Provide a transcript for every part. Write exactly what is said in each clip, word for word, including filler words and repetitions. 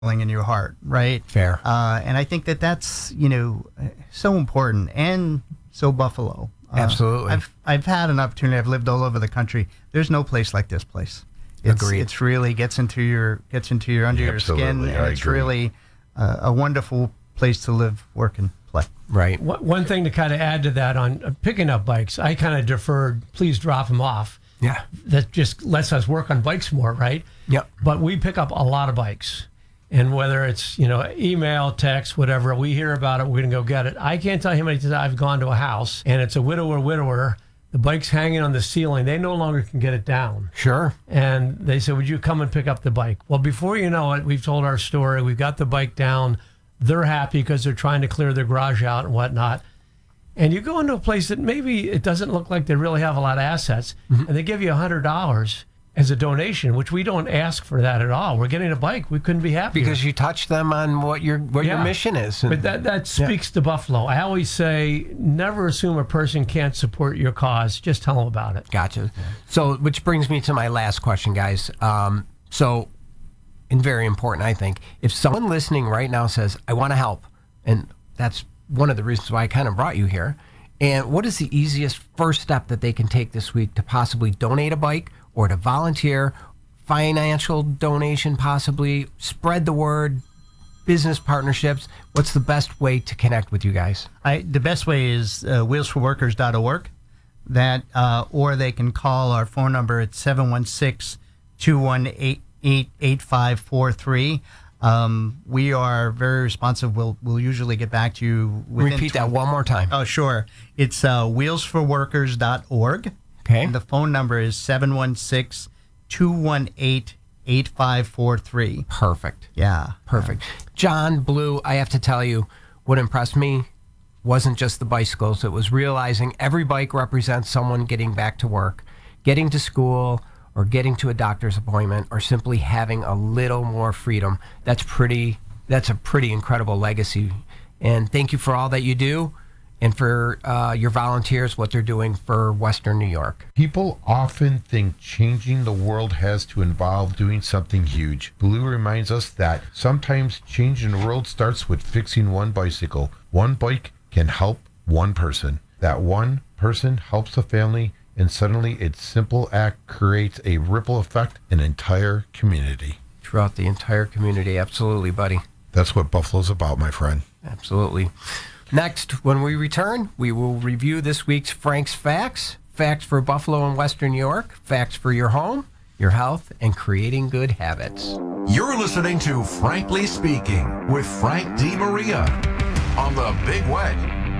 in your heart, right? Fair. Uh, and I think that that's, you know, so important and so Buffalo. Uh, Absolutely. I've I've had an opportunity. I've lived all over the country. There's no place like this place. It's, Agreed. It's really gets into your gets into your under Yeah, your skin, absolutely. and I it's agree. really uh, a wonderful place to live, work, and play. Right. One one thing to kind of add to that on uh, picking up bikes, I kind of deferred, please drop them off. Yeah. That just lets us work on bikes more, right? Yep. But we pick up a lot of bikes. And whether it's, you know, email, text, whatever, we hear about it, we're going to go get it. I can't tell you how many times I've gone to a house and it's a widower, widower, the bike's hanging on the ceiling. They no longer can get it down. Sure. And they said, would you come and pick up the bike? Well, before you know it, we've told our story. We've got the bike down. They're happy because they're trying to clear their garage out and whatnot. And you go into a place that maybe it doesn't look like they really have a lot of assets, mm-hmm. and they give you one hundred dollars as a donation, which we don't ask for that at all. We're getting a bike. We couldn't be happier. Because you touch them on what your what Yeah. your mission is. And, But that, that speaks Yeah. to Buffalo. I always say, never assume a person can't support your cause. Just tell them about it. Gotcha. So, which brings me to my last question, guys. Um, so, and very important, I think, if someone listening right now says, I want to help, and that's one of the reasons why I kind of brought you here, and what is the easiest first step that they can take this week to possibly donate a bike or to volunteer, financial donation possibly, spread the word, business partnerships? What's the best way to connect with you guys? I, the best way is uh, wheels for workers dot org, that, uh, or they can call our phone number at seven one six, two one eight, eight five four three. Um, we are very responsive. We'll we'll usually get back to you. Within Repeat that twenty one more time. Oh, sure. It's uh, wheels for workers dot org. Okay. And the phone number is seven one six, two one eight, eight five four three. Perfect. Yeah. Perfect. John, Blue, I have to tell you, what impressed me wasn't just the bicycles. It was realizing every bike represents someone getting back to work, getting to school, or getting to a doctor's appointment, or simply having a little more freedom. That's pretty, that's a pretty incredible legacy. And thank you for all that you do, and for uh, your volunteers, what they're doing for Western New York. People often think changing the world has to involve doing something huge. Blue reminds us that sometimes changing the world starts with fixing one bicycle. One bike can help one person. That one person helps a family, and suddenly its simple act creates a ripple effect in an entire community. Throughout the entire community, absolutely, buddy. That's what Buffalo's about, my friend. Absolutely. Next, when we return, we will review this week's Frank's Facts. Facts for Buffalo and Western New York. Facts for your home, your health, and creating good habits. You're listening to Frankly Speaking with Frank D. Maria on the Big Wet.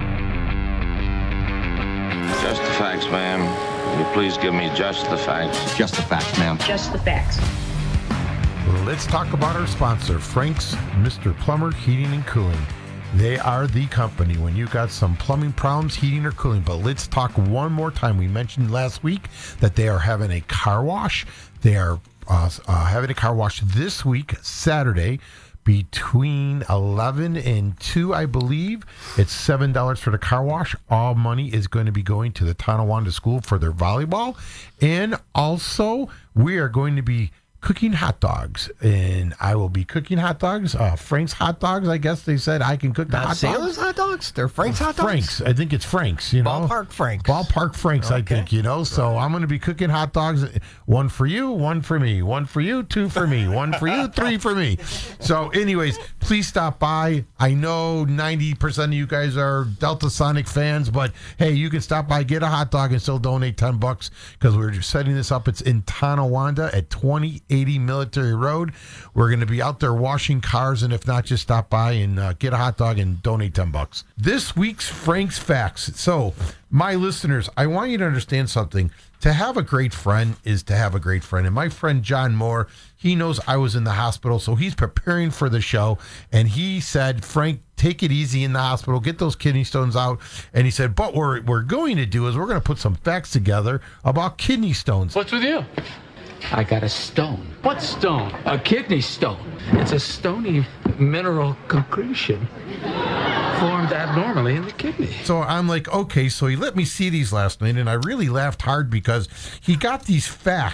Just the facts, ma'am. Will you please give me just the facts? Just the facts, ma'am. Just the facts. Let's talk about our sponsor, Frank's Mister Plumber Heating and Cooling. They are the company when you got some plumbing problems, heating or cooling. But let's talk one more time. We mentioned last week that they are having a car wash. They are uh, uh, having a car wash this week, Saturday, between eleven and two, I believe. It's seven dollars for the car wash. All money is going to be going to the Tonawanda School for their volleyball. And also, we are going to be cooking hot dogs, and I will be cooking hot dogs. Uh, Frank's hot dogs, I guess they said I can cook the Not hot Sailor's dogs. hot dogs? They're Frank's hot dogs? Frank's. I think it's Frank's, you know. Ballpark Frank's. Ballpark Frank's, I Okay. think, you know. So I'm going to be cooking hot dogs. One for you, one for me. One for you, two for me. One for you, three for me. So anyways, please stop by. I know ninety percent of you guys are Delta Sonic fans, but hey, you can stop by, get a hot dog, and still donate ten bucks because we're just setting this up. It's in Tonawanda at twenty eighty Military Road. We're going to be out there washing cars, and if not, just stop by and uh, get a hot dog and donate ten bucks. This week's Frank's Facts. So, my listeners, I want you to understand something. To have a great friend is to have a great friend. And my friend John Moore, he knows I was in the hospital, so he's preparing for the show. And he said, Frank, take it easy in the hospital, get those kidney stones out. And he said, but what we're, we're going to do is we're going to put some facts together about kidney stones. What's with you? I got a stone. What stone? A kidney stone. It's a stony mineral concretion formed abnormally in the kidney. So I'm like, okay, so he let me see these last night, and I really laughed hard because he got these facts.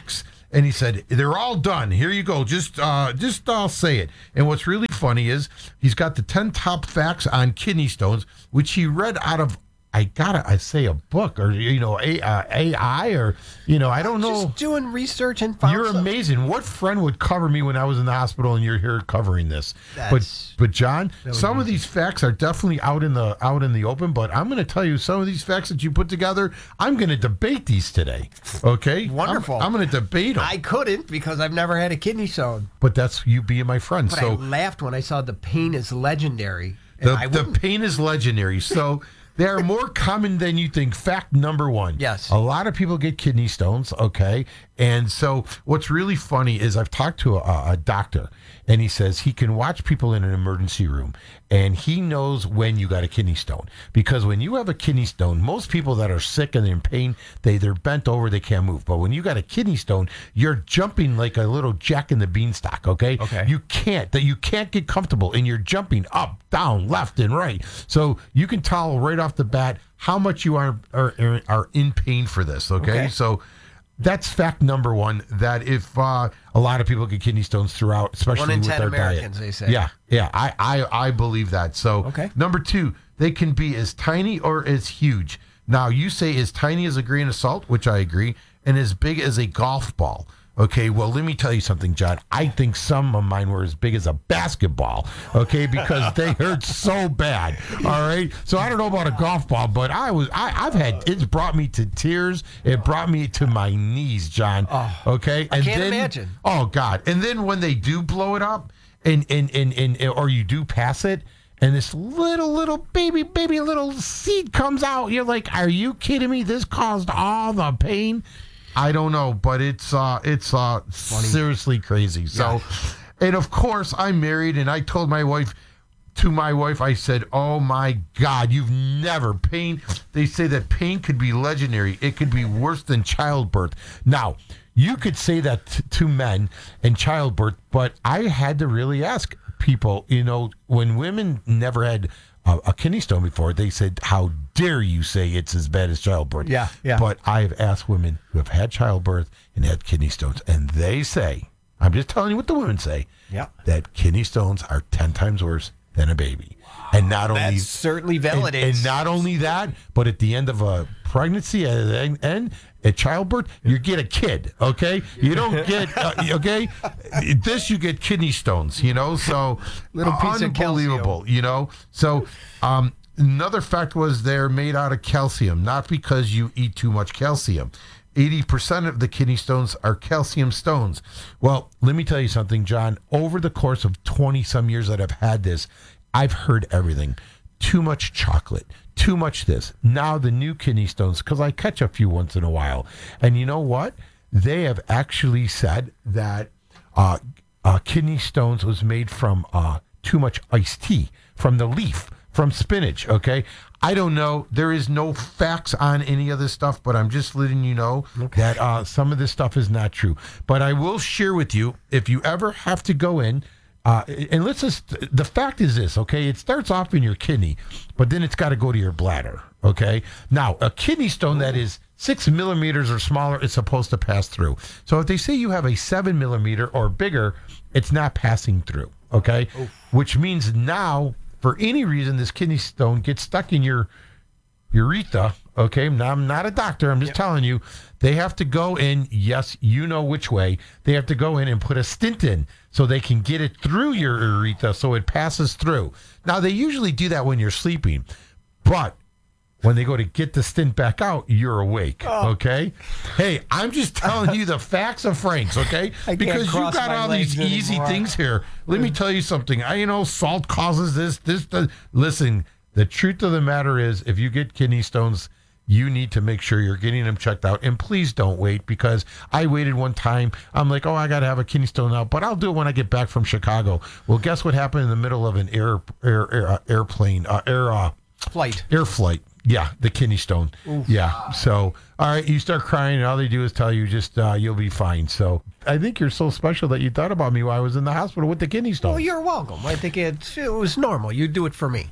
and he said, they're all done. Here you go. Just, uh, just I'll say it. And what's really funny is he's got the ten top facts on kidney stones, which he read out of, I gotta, I say a book or, you know, a, uh, A I or, you know, I don't know. Just doing research and found You're something. amazing. What friend would cover me when I was in the hospital and you're here covering this? That's- but but John, some of these facts are definitely out in the out in the open, but I'm going to tell you some of these facts that you put together, I'm going to debate these today. Okay? Wonderful. I'm, I'm going to debate them. I couldn't because I've never had a kidney stone. But that's you being my friend. But so I laughed when I saw the pain is legendary. And the, I the wouldn't- pain is legendary. So they are more common than you think. Fact number one. Yes. A lot of people get kidney stones, okay? And so what's really funny is I've talked to a, a doctor, and he says he can watch people in an emergency room, and he knows when you got a kidney stone. Because when you have a kidney stone, most people that are sick and in pain, they, they're bent over, they can't move. But when you got a kidney stone, you're jumping like a little Jack in the Beanstalk, okay? Okay. You can't, that you can't get comfortable, and you're jumping up, down, left, and right. So you can tell right off the bat how much you are are, are in pain for this, okay? Okay. So that's fact number one, that if uh, a lot of people get kidney stones throughout, especially One in with ten their Americans, diet. they say. Yeah, yeah, I, I, I believe that. So Okay. number two, they can be as tiny or as huge. Now, you say as tiny as a grain of salt, which I agree, and as big as a golf ball. Okay, well, let me tell you something, John. I think some of mine were as big as a basketball, okay, because they hurt so bad. All right, so I don't know about a golf ball, but I was, I, I've had, it's brought me to tears. It brought me to my knees, John. Okay, I can't imagine. Oh God! And then when they do blow it up, and and and and or you do pass it, and this little little baby baby little seed comes out, you're like, are you kidding me? This caused all the pain. I don't know, but it's uh, it's uh, seriously crazy. So, and of course, I'm married, and I told my wife, to my wife, I said, "Oh my God, you've never pain." They say that pain could be legendary. It could be worse than childbirth. Now, you could say that t- to men and childbirth, but I had to really ask people. You know, when women never had a, a kidney stone before, they said, "How dare you say it's as bad as childbirth?" Yeah, yeah. But I've asked women who have had childbirth and had kidney stones, and they say, I'm just telling you what the women say, Yeah. that kidney stones are ten times worse than a baby. And not only That certainly and, validates. and not only that, but at the end of a pregnancy, at the end, at childbirth, you get a kid. Okay, you don't get uh, okay. This you get kidney stones. You know, so Little piece of unbelievable. You know, so um, another fact was they're made out of calcium, not because you eat too much calcium. eighty percent of the kidney stones are calcium stones. Well, let me tell you something, John. Over the course of twenty some years that I've had this, I've heard everything. Too much chocolate, too much this. Now the new kidney stones, because I catch a few once in a while. And you know what? They have actually said that uh, uh, kidney stones was made from uh, too much iced tea, from the leaf, from spinach, okay? I don't know. There is no facts on any of this stuff, but I'm just letting you know that uh, some of this stuff is not true. But I will share with you, if you ever have to go in, Uh, and let's just, the fact is this, okay? It starts off in your kidney, but then it's got to go to your bladder, okay? Now, a kidney stone that is six millimeters or smaller is supposed to pass through. So if they say you have a seven millimeter or bigger, it's not passing through, okay? Oof. Which means now, for any reason, this kidney stone gets stuck in your urethra, okay? Now, I'm not a doctor. I'm just yep. telling you, they have to go in, yes, you know which way. They have to go in and put a stent in so they can get it through your urethra so it passes through. Now, they usually do that when you're sleeping, but when they go to get the stent back out, you're awake, oh. okay? Hey, I'm just telling you the facts of Frank's, okay? Because you got all these easy anymore. things here. Let me tell you something. I, you know, salt causes this, this, the, listen, the truth of the matter is, if you get kidney stones, you need to make sure you're getting them checked out. And please don't wait, because I waited one time. I'm like, oh, I got to have a kidney stone now, but I'll do it when I get back from Chicago. Well, guess what happened in the middle of an air, air, air uh, airplane, uh, air uh, flight, air flight. Yeah, the kidney stone. Oof. Yeah. So, all right, you start crying, and all they do is tell you just uh, you'll be fine. So, I think you're so special that you thought about me while I was in the hospital with the kidney stone. Well, you're welcome. I think it, it was normal. You do it for me.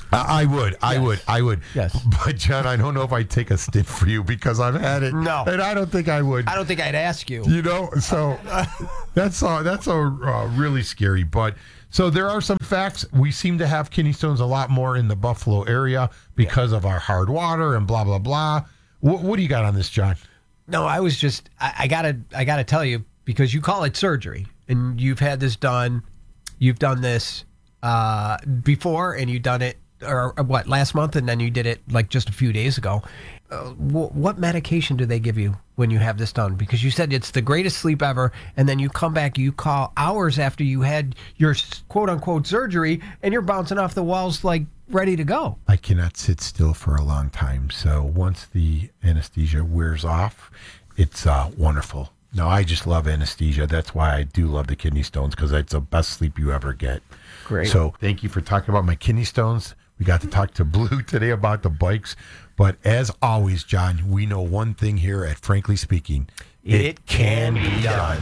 I, I would, I Yes. would, I would. Yes. But John, I don't know if I'd take a stint for you because I've had it. No. And I don't think I would. I don't think I'd ask you. You know, so that's uh, that's a uh, really scary. But so there are some facts. We seem to have kidney stones a lot more in the Buffalo area because of our hard water and blah blah blah. What, what do you got on this, John? No, I was just I, I gotta I gotta tell you, because you call it surgery and you've had this done, you've done this uh, before, and you've done it or, or what last month, and then you did it like just a few days ago. Uh, wh- what medication do they give you when you have this done? Because you said it's the greatest sleep ever, and then you come back, you call hours after you had your quote unquote surgery, and you're bouncing off the walls like ready to go. I cannot sit still for a long time. So once the anesthesia wears off, it's uh, wonderful. No, I just love anesthesia. That's why I do love the kidney stones, because it's the best sleep you ever get. Great. So thank you for talking about my kidney stones. We got to talk to Blue today about the bikes. But as always, John, we know one thing here at Frankly Speaking. It can be done.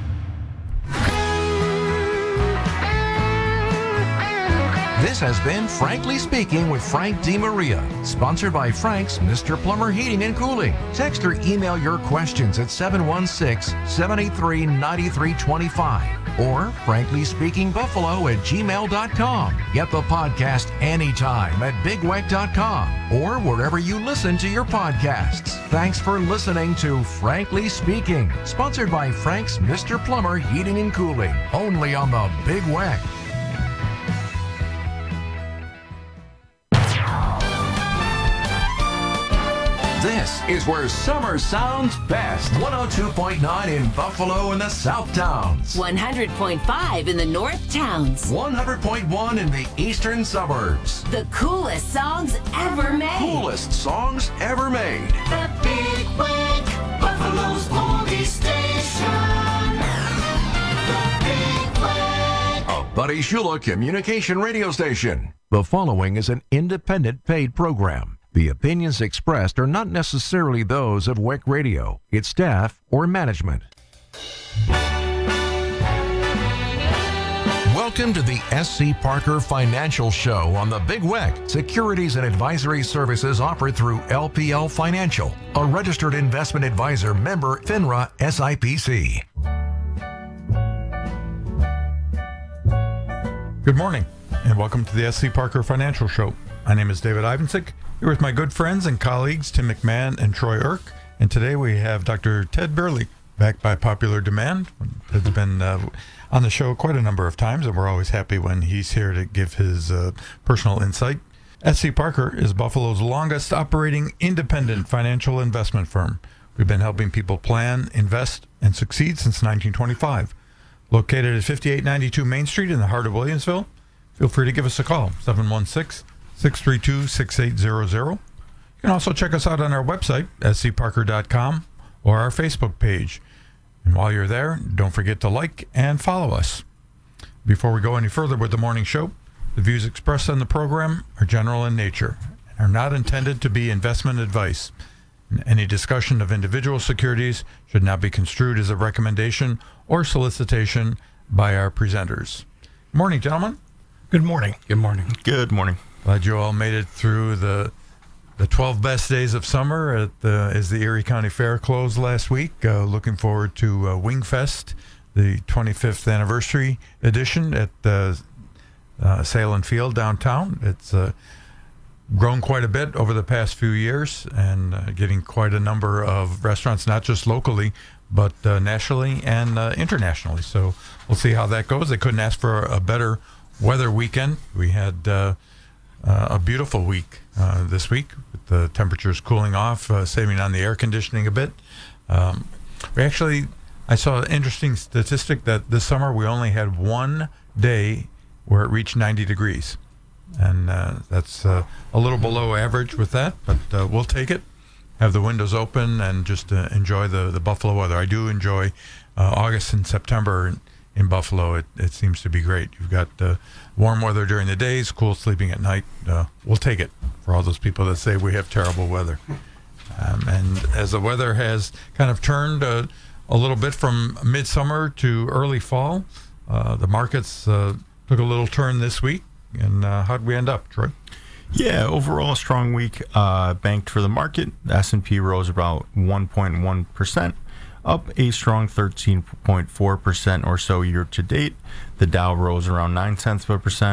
This has been Frankly Speaking with Frank DeMaria, sponsored by Frank's Mister Plumber Heating and Cooling. Text or email your questions at seven one six, seven eight three, nine three two five or frankly speaking buffalo at gmail dot com. Get the podcast anytime at big weck dot com or wherever you listen to your podcasts. Thanks for listening to Frankly Speaking, sponsored by Frank's Mister Plumber Heating and Cooling, only on the Big Weck. This is where summer sounds best. one oh two point nine in Buffalo and the South Towns. one hundred point five in the North Towns. one hundred point one in the eastern suburbs. The coolest songs ever made. Coolest songs ever made. The Big Wake, Buffalo's only station. The Big Wake. A Buddy Shula communication radio station. The following is an independent paid program. The opinions expressed are not necessarily those of W E C Radio, its staff, or management. Welcome to the S C. Parker Financial Show on the Big W E C. Securities and advisory services offered through L P L Financial, a registered investment advisor, member FINRA S I P C. Good morning, and welcome to the S C. Parker Financial Show. My name is David Ivansick, here with my good friends and colleagues Tim McMahon and Troy Irk, and today we have Doctor Ted Burley, back by popular demand. Ted's been uh, on the show quite a number of times, and we're always happy when he's here to give his uh, personal insight. S C. Parker is Buffalo's longest operating independent financial investment firm. We've been helping people plan, invest, and succeed since nineteen twenty-five. Located at fifty-eight ninety-two Main Street in the heart of Williamsville, feel free to give us a call, seven one six, six three two, six eight zero zero. You can also check us out on our website, s c parker dot com, or our Facebook page. And while you're there, don't forget to like and follow us. Before we go any further with the morning show, the views expressed on the program are general in nature and are not intended to be investment advice. And any discussion of individual securities should not be construed as a recommendation or solicitation by our presenters. Morning, gentlemen. Good morning. Good morning. Good morning. Glad you all made it through the the twelve best days of summer at the, as the Erie County Fair closed last week. Uh, looking forward to uh, Wingfest, the twenty-fifth anniversary edition at the uh, Sail and Field downtown. It's uh, grown quite a bit over the past few years and uh, getting quite a number of restaurants, not just locally, but uh, nationally and uh, internationally. So we'll see how that goes. They couldn't ask for a better weather weekend. We had uh, uh, a beautiful week uh, this week with the temperatures cooling off, uh, saving on the air conditioning a bit. Um, we actually, I saw an interesting statistic that this summer we only had one day where it reached ninety degrees. And uh, that's uh, a little below average with that, but uh, we'll take it. Have the windows open and just uh, enjoy the, the Buffalo weather. I do enjoy uh, August and September in, in Buffalo. It, it seems to be great. You've got uh, warm weather during the days, cool sleeping at night. Uh, we'll take it for all those people that say we have terrible weather. Um, and as the weather has kind of turned uh, a little bit from midsummer to early fall, uh, the markets uh, took a little turn this week. And uh, how'd we end up, Troy? Yeah, overall a strong week uh, banked for the market. The S and P rose about one point one percent, up a strong thirteen point four percent or so year to date. The Dow rose around nine tenths of a percent.